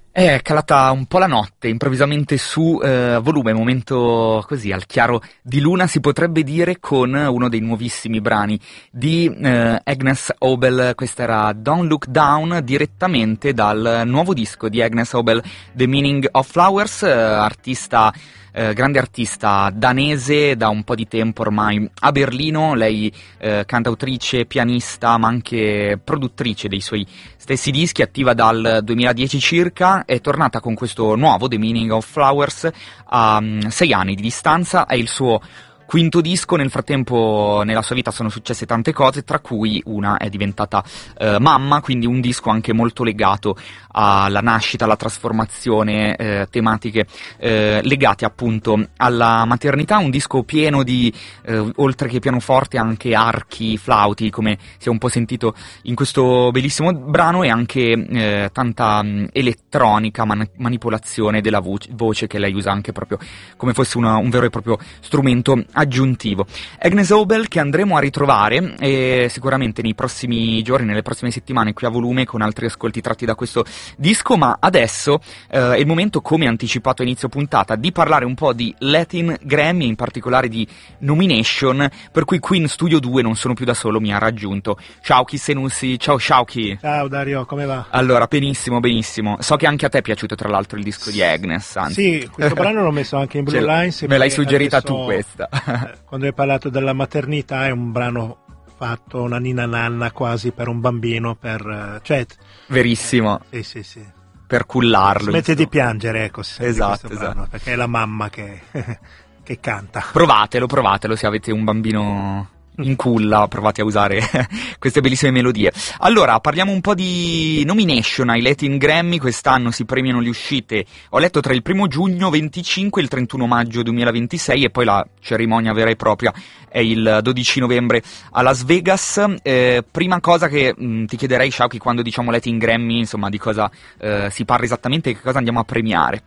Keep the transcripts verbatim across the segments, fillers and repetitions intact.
È calata un po' la notte, improvvisamente su eh, volume, momento così al chiaro di luna, si potrebbe dire, con uno dei nuovissimi brani di eh, Agnes Obel. Questa era Don't Look Down, direttamente dal nuovo disco di Agnes Obel, The Meaning of Flowers, eh, artista... Eh, grande artista danese da un po' di tempo ormai a Berlino. Lei eh, cantautrice, pianista, ma anche produttrice dei suoi stessi dischi, attiva dal duemiladieci circa, è tornata con questo nuovo The Meaning of Flowers a um, sei anni di distanza. È il suo quinto disco. Nel frattempo nella sua vita sono successe tante cose, tra cui una è diventata eh, mamma, quindi un disco anche molto legato alla nascita, alla trasformazione, eh, tematiche eh, legate appunto alla maternità. Un disco pieno di, eh, oltre che pianoforte, anche archi, flauti, come si è un po' sentito in questo bellissimo brano, e anche eh, tanta mh, elettronica, man- manipolazione della voce, voce che lei usa anche proprio come fosse una, un vero e proprio strumento aggiuntivo. Agnes Obel, che andremo a ritrovare eh, sicuramente nei prossimi giorni, nelle prossime settimane qui a volume, con altri ascolti tratti da questo disco. Ma adesso eh, è il momento, come anticipato a inizio puntata, di parlare un po' di Latin Grammy, in particolare di nomination, per cui qui in Studio due non sono più da solo, mi ha raggiunto Shauki Senussi. Ciao Shauki. Ciao Dario, come va? Allora, benissimo, benissimo. So che anche a te è piaciuto tra l'altro il disco di Agnes, anzi. Sì, questo brano l'ho messo anche in Blue Lines. Me l'hai suggerita adesso, tu questa. Quando hai parlato della maternità, è un brano fatto, una ninna nanna quasi per un bambino, per cioè, verissimo. Sì, sì, sì. Per cullarlo. Smette di piangere, ecco. Esatto, brano, esatto. Perché è la mamma che, che canta. Provatelo, provatelo se avete un bambino in culla, provate a usare queste bellissime melodie. Allora, parliamo un po' di nomination ai Latin Grammy. Quest'anno si premiano le uscite, ho letto, tra il primo giugno venticinque e il trentuno maggio duemilaventisei, e poi la cerimonia vera e propria è il dodici novembre a Las Vegas. Eh, prima cosa che mh, ti chiederei, Shauki, quando diciamo Latin Grammy, insomma, di cosa eh, si parla esattamente e che cosa andiamo a premiare?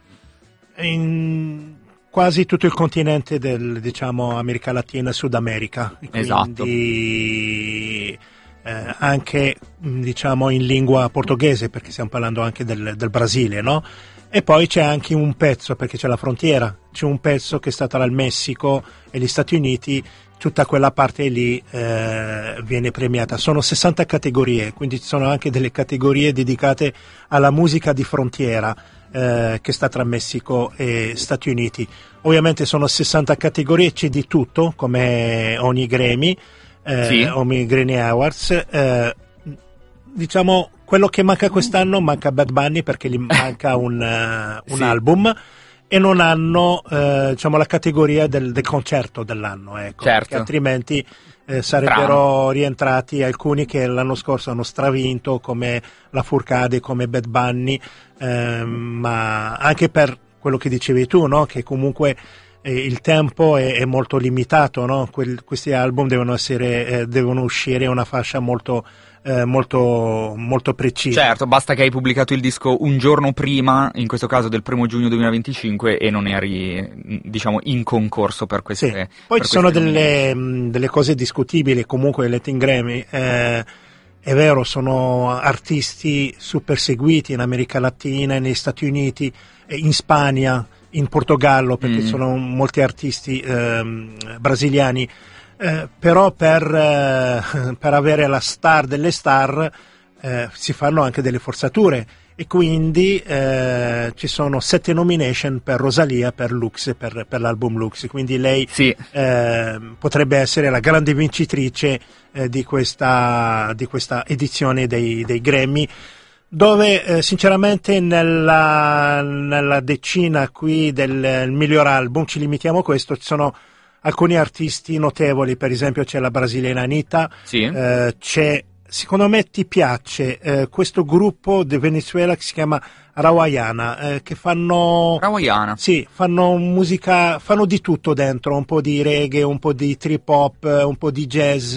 In quasi tutto il continente del, diciamo, America Latina e Sud America. Esatto. Quindi eh, anche, diciamo, in lingua portoghese, perché stiamo parlando anche del, del Brasile, no? E poi c'è anche un pezzo, perché c'è la frontiera, c'è un pezzo che sta tra il Messico e gli Stati Uniti. Tutta quella parte lì eh, viene premiata. Sono sessanta categorie, quindi ci sono anche delle categorie dedicate alla musica di frontiera, eh, che sta tra Messico e Stati Uniti. Ovviamente sono sessanta categorie, c'è di tutto, come ogni Grammy, eh, sì. ogni Grammy Awards. Eh, diciamo, quello che manca quest'anno, manca Bad Bunny, perché gli manca un, uh, un sì. album. E non hanno eh, diciamo la categoria del, del concerto dell'anno, ecco, certo. Perché altrimenti eh, sarebbero Bravo. rientrati alcuni che l'anno scorso hanno stravinto, come la Furcade, come Bad Bunny, eh, ma anche per quello che dicevi tu, no? Che comunque eh, il tempo è, è molto limitato, no? Quel, questi album devono essere eh, devono uscire una fascia molto Eh, molto molto precisa. Certo, basta che hai pubblicato il disco un giorno prima, in questo caso del primo giugno duemilaventicinque, e non eri, diciamo, in concorso per queste. Sì. per Poi ci sono queste delle, mh, delle cose discutibili. Comunque i Latin Grammy, eh, è vero, sono artisti super seguiti in America Latina, negli Stati Uniti, in Spagna, in Portogallo, perché mm. sono molti artisti eh, brasiliani. Eh, però per, eh, per avere la star delle star eh, si fanno anche delle forzature, e quindi eh, ci sono sette nomination per Rosalia, per Lux, per, per l'album Lux, quindi lei sì. eh, potrebbe essere la grande vincitrice eh, di, questa, di questa edizione dei, dei Grammy, dove eh, sinceramente nella, nella decina qui del miglior album, ci limitiamo a questo, ci sono alcuni artisti notevoli. Per esempio c'è la brasiliana Anitta, sì. eh, c'è, secondo me ti piace, eh, questo gruppo di Venezuela che si chiama Rawayana, eh, che fanno Rawayana. Sì, fanno musica, fanno di tutto dentro, un po' di reggae, un po' di trip hop, un po' di jazz,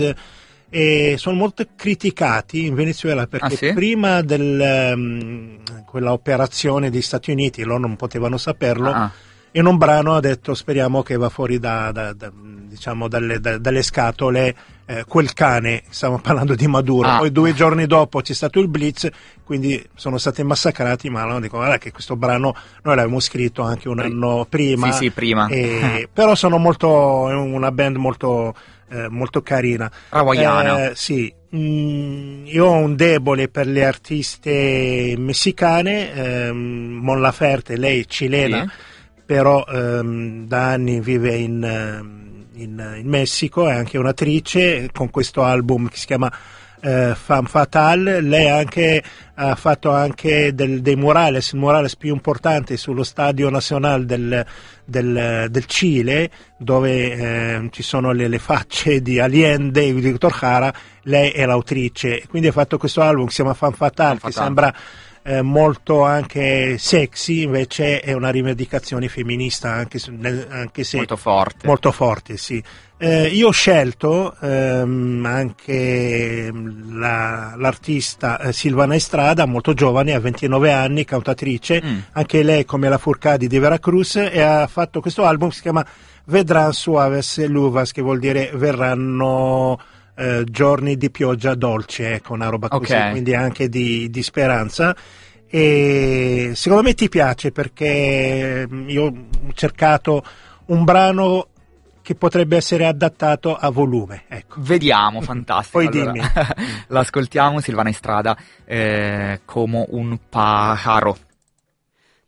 e sono molto criticati in Venezuela perché ah, sì? prima del um, quella operazione degli Stati Uniti, loro non potevano saperlo. Ah. In un brano ha detto: speriamo che va fuori da, da, da, diciamo dalle, da, dalle scatole eh, quel cane, stiamo parlando di Maduro, ah. poi due giorni dopo c'è stato il blitz, quindi sono stati massacrati, ma no, dico guarda che questo brano noi l'avevamo scritto anche un anno prima, sì, sì, prima. E, però sono molto, è una band molto, eh, molto carina. Hawaiana. Eh, sì, mm, io ho un debole per le artiste messicane, ehm, Mon Laferte, lei è cilena, sì. Però ehm, da anni vive in... In, in Messico, è anche un'attrice con questo album che si chiama eh, Femme Fatale. Lei anche, ha fatto anche del, dei murales, il murales più importante sullo Stadio Nacional del, del, del Cile, dove eh, ci sono le, le facce di Allende e di Víctor Jara. Lei è l'autrice, quindi ha fatto questo album che si chiama Femme Fatale, Femme Fatale. Che sembra Eh, molto anche sexy, invece è una rivendicazione femminista, anche se, anche se molto forte, molto forte sì. Eh, io ho scelto ehm, anche la, l'artista eh, Silvana Estrada, molto giovane, ha ventinove anni, cantautrice, mm. anche lei come la Furcadi di Veracruz, e ha fatto questo album che si chiama Vedrán Suaves Luvas, che vuol dire verranno Eh, giorni di pioggia dolce, ecco, una roba così, okay. Quindi anche di, di speranza. E secondo me ti piace, perché io ho cercato un brano che potrebbe essere adattato a volume, ecco. Vediamo, fantastico. Poi allora, dimmi. L'ascoltiamo, Silvana Estrada, eh, come un pájaro.